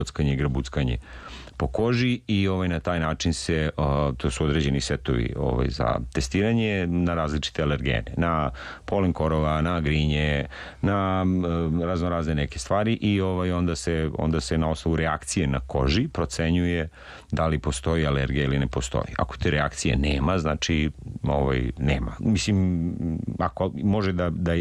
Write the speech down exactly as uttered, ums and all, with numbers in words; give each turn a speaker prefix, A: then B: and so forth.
A: kockanje i grabuckanje po koži i ovaj, na taj način se, uh, to su određeni setovi ovaj, za testiranje na različite alergene, na polen korova, na grinje, na uh, razno razne neke stvari i ovaj, onda, se, onda se na osnovu reakcije na koži procenjuje da li postoji alergija ili ne postoji. Ako te reakcije nema, znači ovaj, nema. Mislim, ako može da, da